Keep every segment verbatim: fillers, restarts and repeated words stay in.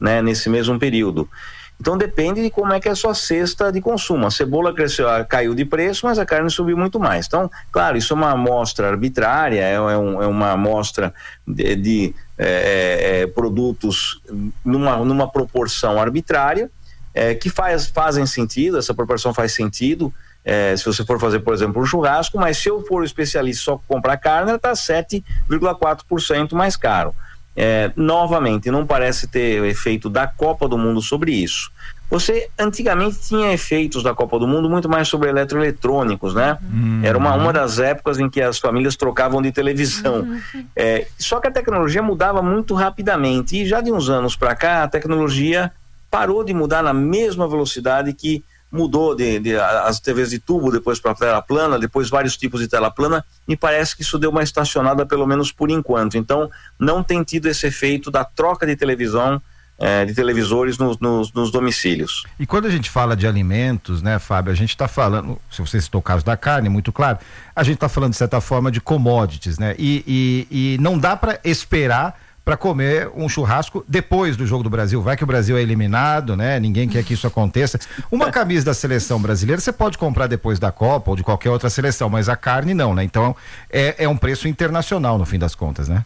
né, nesse mesmo período. Então depende de como é que é a sua cesta de consumo. A cebola cresceu, caiu de preço, mas a carne subiu muito mais. Então, claro, isso é uma amostra arbitrária, é, é, um, é uma amostra de, de é, é, produtos numa, numa proporção arbitrária, é, que faz, fazem sentido, essa proporção faz sentido, é, se você for fazer, por exemplo, um churrasco, mas se eu for especialista só comprar carne, ela está sete vírgula quatro por cento mais caro. É, novamente, não parece ter o efeito da Copa do Mundo sobre isso. Você antigamente tinha efeitos da Copa do Mundo muito mais sobre eletroeletrônicos, né? Uhum. Era uma, uma das épocas em que as famílias trocavam de televisão. Uhum. É, só que a tecnologia mudava muito rapidamente e já de uns anos para cá a tecnologia parou de mudar na mesma velocidade que mudou de, de, as T Vs de tubo, depois para tela plana, depois vários tipos de tela plana. Me parece que isso deu uma estacionada, pelo menos por enquanto. Então não tem tido esse efeito da troca de televisão, eh, de televisores nos, nos, nos domicílios. E quando a gente fala de alimentos, né, Fábio, a gente está falando, se você citou o caso da carne, muito claro, a gente está falando de certa forma de commodities, né, e, e, e não dá para esperar para comer um churrasco depois do Jogo do Brasil. Vai que o Brasil é eliminado, né? Ninguém quer que isso aconteça. Uma camisa da seleção brasileira você pode comprar depois da Copa ou de qualquer outra seleção, mas a carne não, né? Então é, é um preço internacional no fim das contas, né?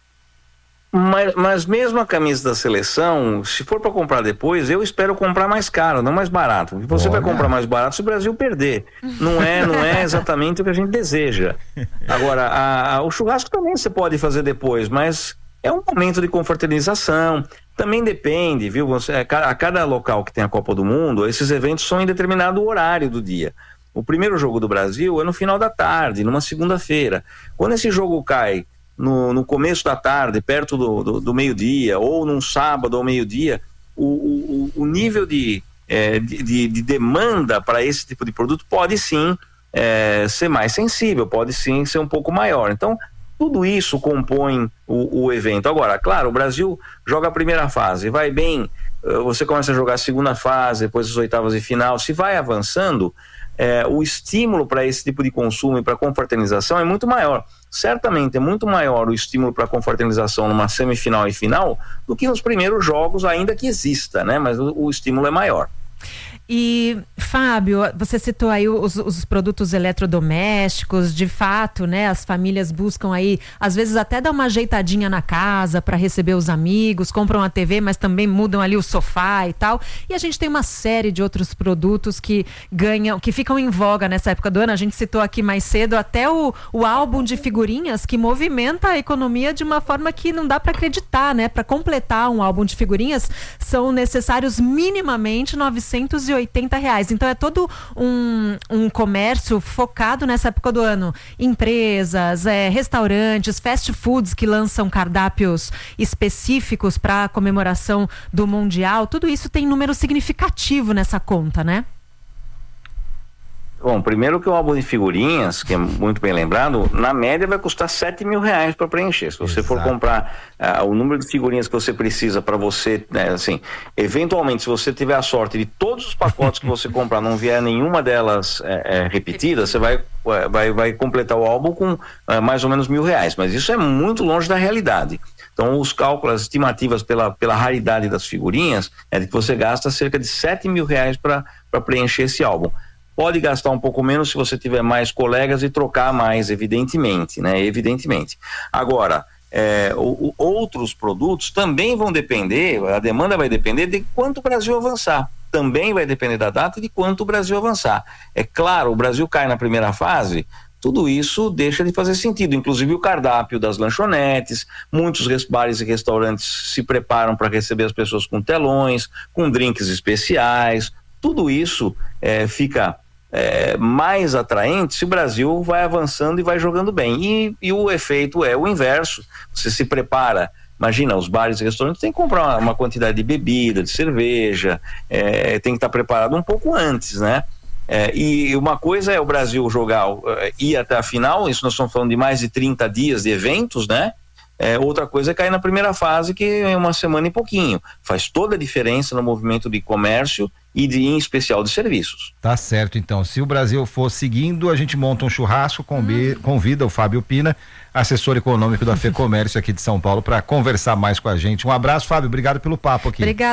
Mas, mas mesmo a camisa da seleção, se for para comprar depois, eu espero comprar mais caro, não mais barato. Você Olha. vai comprar mais barato se o Brasil perder. Não é, não é exatamente o que a gente deseja. Agora, a, a, o churrasco também você pode fazer depois, mas é um momento de confraternização, também depende, viu? Você, a cada local que tem a Copa do Mundo, esses eventos são em determinado horário do dia. O primeiro jogo do Brasil é no final da tarde, numa segunda-feira. Quando esse jogo cai no, no começo da tarde, perto do, do, do meio-dia, ou num sábado ao meio-dia, o, o, o nível de, é, de, de, de demanda para esse tipo de produto pode sim é, ser mais sensível, pode sim ser um pouco maior. Então, tudo isso compõe o, o evento. Agora, claro, o Brasil joga a primeira fase, vai bem, você começa a jogar a segunda fase, depois as oitavas de final, se vai avançando, é, o estímulo para esse tipo de consumo e para confraternização é muito maior. Certamente é muito maior o estímulo para confraternização numa semifinal e final do que nos primeiros jogos, ainda que exista, né? Mas o, o estímulo é maior. E, Fábio, você citou aí os, os produtos eletrodomésticos, de fato, né? As famílias buscam aí, às vezes até dar uma ajeitadinha na casa para receber os amigos, compram a T V, mas também mudam ali o sofá e tal. E a gente tem uma série de outros produtos que ganham, que ficam em voga nessa época do ano. A gente citou aqui mais cedo até o, o álbum de figurinhas que movimenta a economia de uma forma que não dá para acreditar, né? Para completar um álbum de figurinhas são necessários minimamente novecentos e oitenta reais. Então é todo um, um comércio focado nessa época do ano. Empresas, é, restaurantes, fast foods que lançam cardápios específicos para a comemoração do Mundial. Tudo isso tem número significativo nessa conta, né? Bom, primeiro que o álbum de figurinhas, que é muito bem lembrado, na média vai custar sete mil reais para preencher. Se você Exato. for comprar uh, o número de figurinhas que você precisa para você, né, assim, eventualmente, se você tiver a sorte de todos os pacotes que você comprar não vier nenhuma delas é, é, repetida, você vai, vai, vai completar o álbum com uh, mais ou menos mil reais. Mas isso é muito longe da realidade. Então, os cálculos, as estimativas pela, pela raridade das figurinhas é de que você gasta cerca de sete mil reais para preencher esse álbum. Pode gastar um pouco menos se você tiver mais colegas e trocar mais, evidentemente, né? Evidentemente. Agora, é, o, o, outros produtos também vão depender, a demanda vai depender de quanto o Brasil avançar. Também vai depender da data e de quanto o Brasil avançar. É claro, o Brasil cai na primeira fase, tudo isso deixa de fazer sentido, inclusive o cardápio das lanchonetes, muitos bares e restaurantes se preparam para receber as pessoas com telões, com drinks especiais, tudo isso é, fica é, mais atraente se o Brasil vai avançando e vai jogando bem. E, e o efeito é o inverso. Você se prepara, imagina, os bares e restaurantes tem que comprar uma, uma quantidade de bebida, de cerveja, é, tem que estar preparado um pouco antes, né? É, e uma coisa é o Brasil jogar, ir até a final, isso nós estamos falando de mais de trinta dias de eventos, né? É, outra coisa é cair na primeira fase, que é uma semana e pouquinho. Faz toda a diferença no movimento de comércio e de, em especial de serviços. Tá certo, então. Se o Brasil for seguindo, a gente monta um churrasco, convi- convida o Fábio Pina, assessor econômico da FEComércio aqui de São Paulo, para conversar mais com a gente. Um abraço, Fábio. Obrigado pelo papo aqui. Obrigado.